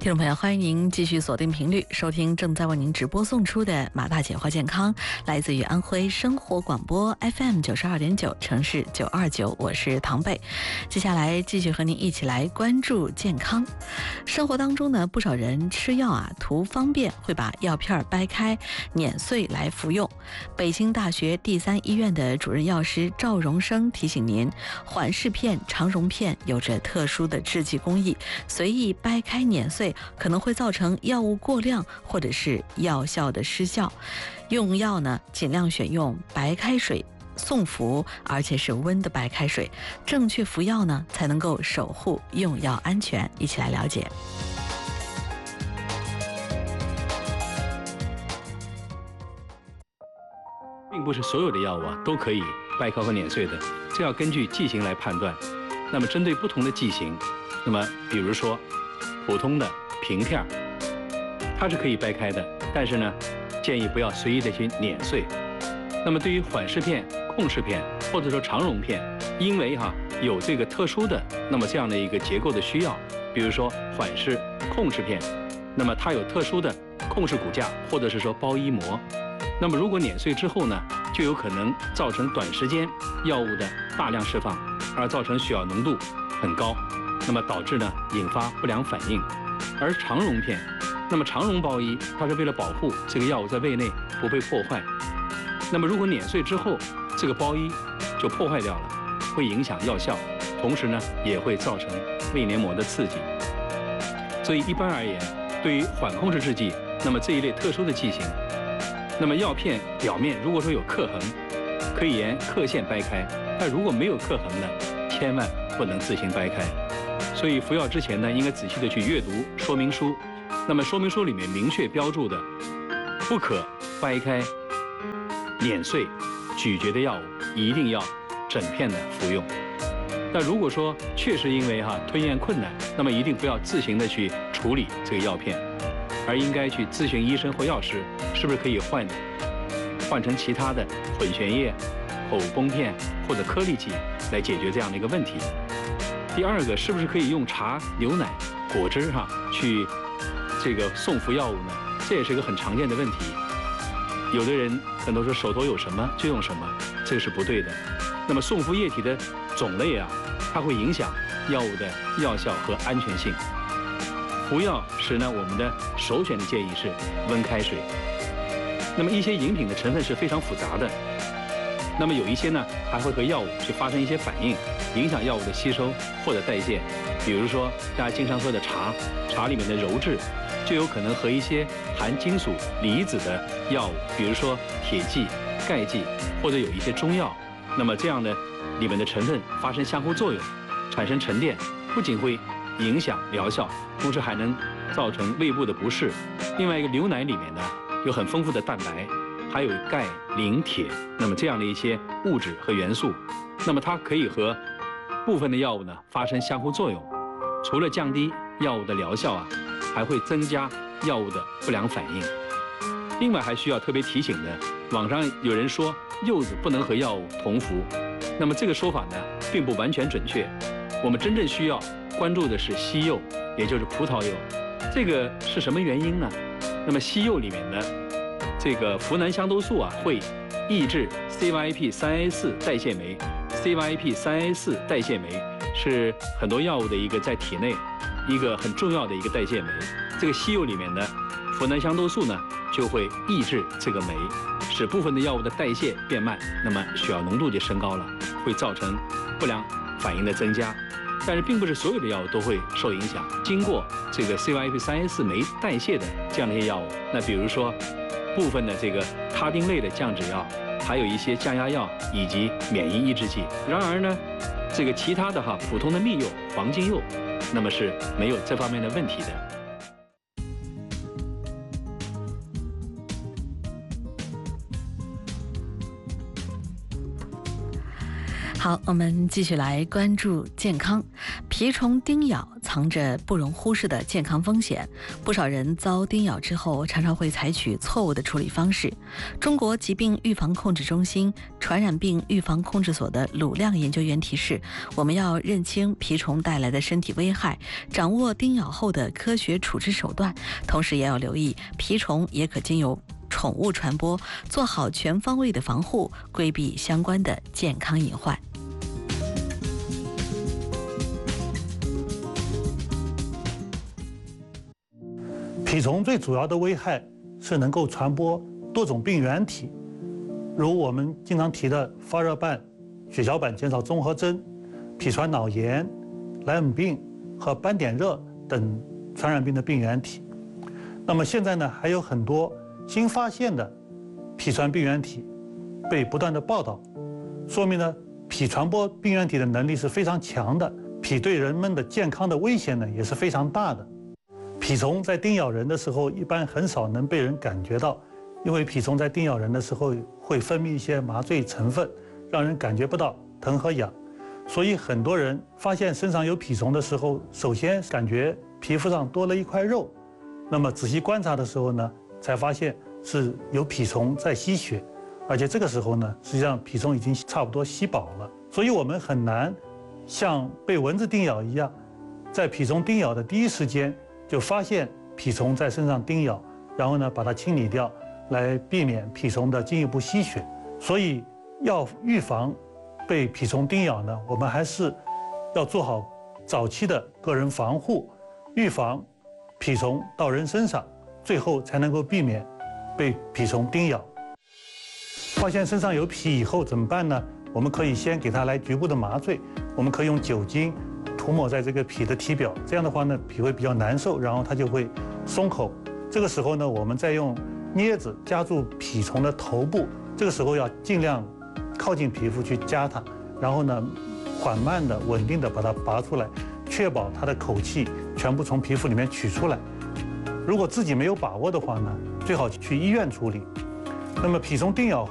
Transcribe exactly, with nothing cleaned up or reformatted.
听众朋友，欢迎您继续锁定频率收听正在为您直播送出的马大姐话健康，来自于安徽生活广播 F M 九十二点九，城市九二九，我是唐贝。接下来继续和您一起来关注健康。生活当中呢，不少人吃药啊图方便，会把药片掰开碾碎来服用。北京大学第三医院的主任药师赵荣生提醒您，缓释片、肠溶片有着特殊的制剂工艺，随意掰开碾碎可能会造成药物过量或者是药效的失效。用药呢，尽量选用白开水送服，而且是温的白开水，正确服药呢，才能够守护用药安全。一起来了解。 并不是所有的药物啊都可以掰开和碾碎的，这要根据剂型来判断。那么针对不同的剂型，那么比如说普通的平片，它是可以掰开的，但是呢，建议不要随意的去碾碎。那么对于缓释片、控释片或者说肠溶片，因为哈、啊、有这个特殊的那么这样的一个结构的需要，比如说缓释、控释片，那么它有特殊的控制骨架或者是说包衣膜，那么如果碾碎之后呢，就有可能造成短时间药物的大量释放，而造成血药浓度很高，那么导致呢引发不良反应。而肠溶片，那么肠溶包衣它是为了保护这个药物在胃内不被破坏，那么如果碾碎之后，这个包衣就破坏掉了，会影响药效，同时呢也会造成胃黏膜的刺激。所以一般而言，对于缓控制制剂，那么这一类特殊的剂型，那么药片表面如果说有刻痕，可以沿刻线掰开，但如果没有刻痕的，千万不能自行掰开。所以服药之前呢，应该仔细的去阅读说明书。那么说明书里面明确标注的，不可掰开、碾碎、咀嚼的药物，一定要整片的服用。那如果说确实因为哈、啊、吞咽困难，那么一定不要自行的去处理这个药片，而应该去咨询医生或药师，是不是可以换换成其他的混悬液、口崩片或者颗粒剂来解决这样的一个问题。第二个，是不是可以用茶、牛奶、果汁哈、啊、去这个送服药物呢？这也是一个很常见的问题。有的人很多说手头有什么就用什么，这个是不对的。那么送服液体的种类啊，它会影响药物的药效和安全性。服药时呢，我们的首选的建议是温开水。那么一些饮品的成分是非常复杂的，那么有一些呢还会和药物去发生一些反应，影响药物的吸收或者代谢。比如说大家经常喝的茶，茶里面的鞣质就有可能和一些含金属离子的药物，比如说铁剂、钙剂，或者有一些中药，那么这样的里面的成分发生相互作用，产生沉淀，不仅会影响疗效，同时还能造成胃部的不适。另外一个牛奶里面呢有很丰富的蛋白，还有钙、磷、铁，那么这样的一些物质和元素，那么它可以和部分的药物呢发生相互作用，除了降低药物的疗效啊，还会增加药物的不良反应。另外还需要特别提醒的，网上有人说柚子不能和药物同服，那么这个说法呢并不完全准确。我们真正需要关注的是西柚，也就是葡萄柚。这个是什么原因呢？那么西柚里面的这个呋喃香豆素啊，会抑制 C Y P 三 A 四 代谢酶。C Y P 三 A 四 代谢酶是很多药物的一个在体内一个很重要的一个代谢酶。这个西柚里面的呋喃香豆素呢，就会抑制这个酶，使部分的药物的代谢变慢，那么血药浓度就升高了，会造成不良反应的增加。但是并不是所有的药物都会受影响，经过这个 C Y P 三 A 四 酶代谢的这样的一些药物，那比如说部分的这个他汀类的降脂药，还有一些降压药以及免疫抑制剂。然而呢，这个其他的哈普通的蜜柚、黄金柚，那么是没有这方面的问题的。 好，我们继续来关注健康。蜱虫叮咬，草藏着不容忽视的健康风险。不少人遭叮咬之后，常常会采取错误的处理方式。中国疾病预防控制中心传染病预防控制所的鲁亮研究员提示，我们要认清蜱虫带来的身体危害，掌握叮咬后的科学处置手段，同时也要留意蜱虫也可经由宠物传播，做好全方位的防护，规避相关的健康隐患。 蜱虫最主要的危害是能够传播多种病原体，如我们经常提的发热斑、血小板减少综合征、痞传脑炎、莱姆病和斑点热等传染病的病原体。那么现在呢，还有很多新发现的蜱传病原体被不断的报道，说明呢蜱传播病原体的能力是非常强的，蜱对人们的健康的危险呢也是非常大的。蜱虫在叮咬人的时候，一般很少能被人感觉到，因为蜱虫在叮咬人的时候会分泌一些麻醉成分，让人感觉不到疼和痒。所以很多人发现身上有蜱虫的时候，首先感觉皮肤上多了一块肉，那么仔细观察的时候呢，才发现是有蜱虫在吸血，而且这个时候呢，实际上蜱虫已经差不多吸饱了。所以我们很难像被蚊子叮咬一样，在蜱虫叮咬的第一时间就发现蜱虫在身上叮咬，然后呢把它清理掉，来避免蜱虫的进一步吸血。所以要预防被蜱虫叮咬呢，我们还是要做好早期的个人防护，预防蜱虫到人身上，最后才能够避免被蜱虫叮咬。发现身上有蜱以后怎么办呢？我们可以先给它来局部的麻醉，我们可以用酒精涂抹在这个蜱的体表，这样的话呢，蜱会比较难受，然后它就会松口。这个时候呢，我们再用镊子夹住蜱虫的头部，这个时候要尽量靠近皮肤去夹它，然后呢，缓慢的、稳定的把它拔出来，确保它的口气全部从皮肤里面取出来。如果自己没有把握的话呢，最好去医院处理。那么蜱虫叮咬